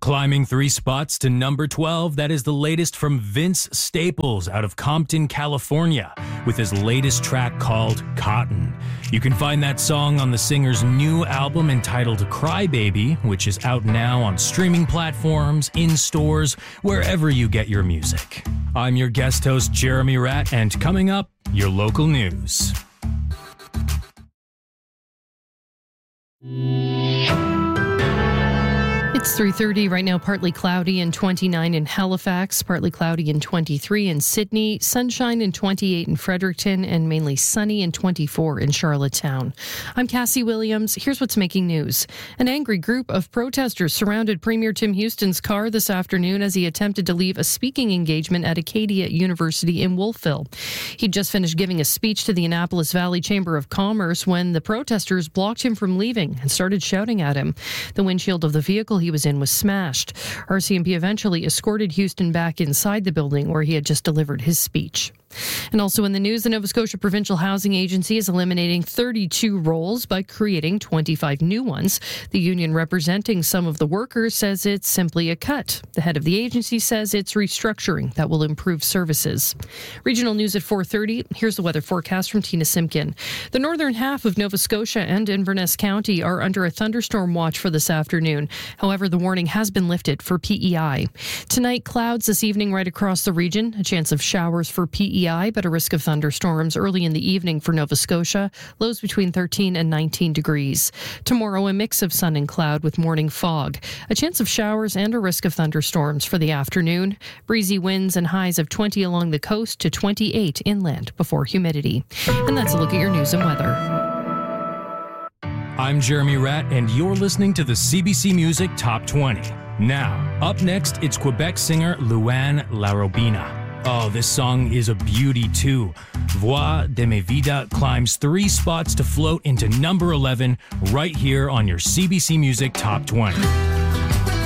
Climbing 3 spots to number 12, that is the latest from Vince Staples out of Compton, California, with his latest track called Cotton. You can find that song on the singer's new album entitled Crybaby, which is out now on streaming platforms, in stores, wherever you get your music. I'm your guest host, Jeremy Ratt, and coming up, your local news. It's 3:30 right now, partly cloudy and 29 in Halifax, partly cloudy and 23 in Sydney, sunshine and 28 in Fredericton, and mainly sunny and 24 in Charlottetown. I'm Cassie Williams. Here's what's making news. An angry group of protesters surrounded Premier Tim Houston's car this afternoon as he attempted to leave a speaking engagement at Acadia University in Wolfville. He'd just finished giving a speech to the Annapolis Valley Chamber of Commerce when the protesters blocked him from leaving and started shouting at him. The windshield of the vehicle he was in was smashed. RCMP eventually escorted Houston back inside the building where he had just delivered his speech. And also in the news, the Nova Scotia Provincial Housing Agency is eliminating 32 roles by creating 25 new ones. The union representing some of the workers says it's simply a cut. The head of the agency says it's restructuring that will improve services. Regional news at 4:30. Here's the weather forecast from Tina Simpkin. The northern half of Nova Scotia and Inverness County are under a thunderstorm watch for this afternoon. However, the warning has been lifted for PEI. Tonight, clouds this evening right across the region. A chance of showers for PEI, but a risk of thunderstorms early in the evening for Nova Scotia. Lows between 13 and 19 degrees. Tomorrow, a mix of sun and cloud with morning fog. A chance of showers and a risk of thunderstorms for the afternoon. Breezy winds and highs of 20 along the coast to 28 inland before humidity. And that's a look at your news and weather. I'm Jeremy Ratt, and you're listening to the CBC Music Top 20. Now, up next, it's Quebec singer Louann Larobina. Oh, this song is a beauty too. Voix de mi vida climbs 3 spots to float into number 11 right here on your CBC Music Top 20.